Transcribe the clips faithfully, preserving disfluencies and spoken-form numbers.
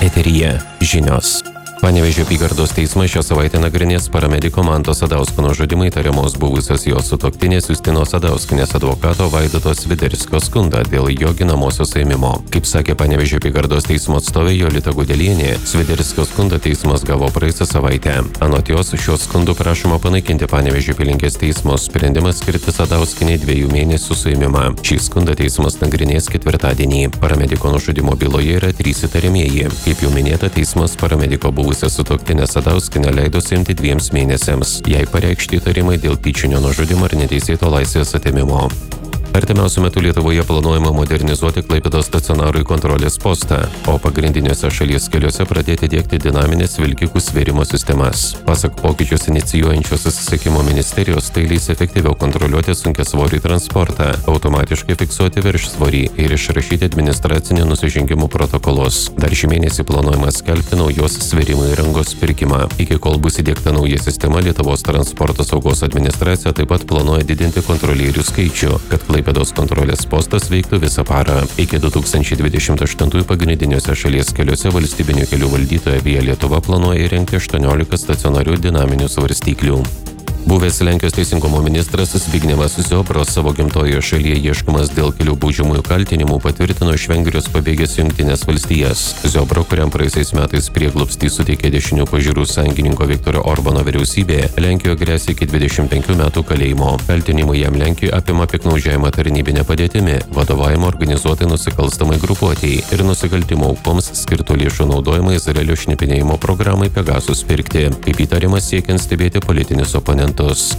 Eteryje žinios. Panevėžio apygardos teismas šią savaitę nagrinės paramediko Manto Sadausko nužudymu įtariamos buvusios jos sutuoktinės Justinos Sadauskinės advokato Vaidoto Sviderskio skundą dėl jo ginamosios ėmimo. Kaip sakė Panevėžio apygardos teismo atstovė Jolita Gudelienė, Sviderskio skundą teismas gavo praėjusią savaitę. Anot jos, šios skundų prašoma panaikinti Panevėžio apylinkės teismo sprendimą skirti Sadauskinei dviejų mėnesių suėmimą. Šį skundą teismas nagrinės ketvirtadienį. Paramediko nužudymo byloje yra trys įtariamieji. Kaip jau minėta, teismas paramediko buvusią sutuoktinę Sadauskinę leido suimti dviems mėnesiams. Jai pareikšti įtarimai dėl tyčinio nužudymo ir neteisėto laisvės atėmimo. Artimiausiu metu Lietuvoje planuojama modernizuoti Klaipėdos stacionarų kontrolės postą, o pagrindiniuose šalies keliuose pradėti diegti dinaminės vilkikų svėrimo sistemas. Pasak pokyčius inicijuojančios susisiekimo ministerijos, tai leis efektyviau kontroliuoti sunkiasvorį transportą, automatiškai fiksuoti viršsvorį ir išrašyti administracinių nusižengimų protokolus. Dar šį mėnesį planuojama skelbti naujos svėrimo įrangos pirkimą. Iki kol bus įdiegta nauja sistema, Lietuvos transporto saugos administracija taip pat planuoja didinti kontrolierių skaičių, kad Klaipėdos kontrolės postas veiktų visą parą. Iki du tūkstančiai dvidešimt aštuntųjų pagrindiniuose šalies keliuose valstybinių kelių valdytoja Via Lietuva planuoja įrengti aštuoniolika stacionarių dinaminių svarstyklių. Buvęs Lenkijos teisingumo ministras Zbignevas Ziobro savo gimtojoje šalyje ieškomas dėl kelių baudžiamųjų kaltinimų patvirtino iš Vengrijos pabėgęs Jungtines valstijas. Ziobro, kuriam praeisiais metais prieglobstį suteikė dešinių pažiūrų sąjungininko Viktoro Orbano vyriausybė, Lenkijoje grėsia iki dvidešimt penkių metų kalėjimo. Kaltinimai jam Lenkijoje apima piktnaudžiavimą tarnybinę padėtimi, vadovavimą organizuotai nusikalstamai grupuotei ir nusikaltimo aukoms skirtų lėšų naudojimą Izraelio šnipinėjimo programai Pegasus pirkti, kaip įtarimas siekiant stebėti politinius oponentus.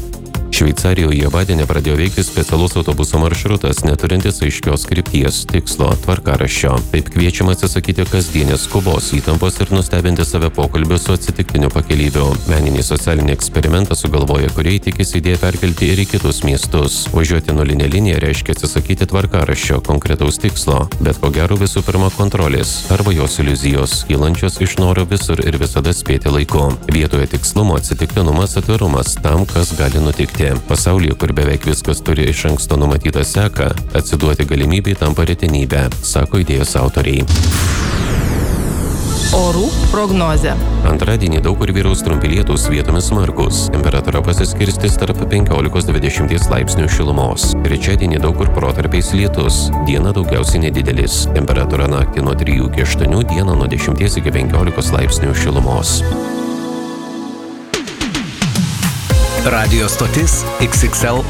Šveicarijoje Badene pradėjo veikti specialus autobuso maršrutas, neturintis aiškios krypties, tikslo, tvarkaraščio. Taip kviečiama atsisakyti kasdienės skubos, įtampos ir nustebinti save pokalbiu su atsitiktiniu pakelyviu. Meninį socialinį eksperimentą sugalvoja, kurie tikisi idėją perkelti ir į kitus miestus. Važiuoti nulinę liniją reiškia atsisakyti tvarkaraščio, konkretaus tikslo, bet ko gero visų pirma kontrolės arba jos iliuzijos, kylančios iš noro visur ir visada spėti laiku. Vietoje tikslumo atsitiktinumas, atvirumas tam, kas gali nutikti. Pasaulyje, kur beveik viskas turi iš anksto numatytą seką, atsiduoti galimybei tampa retenybė, sako idėjos autoriai. Orų prognozė. Antradienį daug kur vyraus trumpi lietūs, vietomis smarkūs. Temperatūra pasiskirstys tarp penkiolikos dvidešimties laipsnių šilumos. Trečiadienį daug kur protarpiais lietus. Diena daugiausiai nedidelis. Temperatūra naktį nuo trijų iki aštuonių, dieną nuo dešimties iki penkiolikos laipsnių šilumos. Radio stotis X X L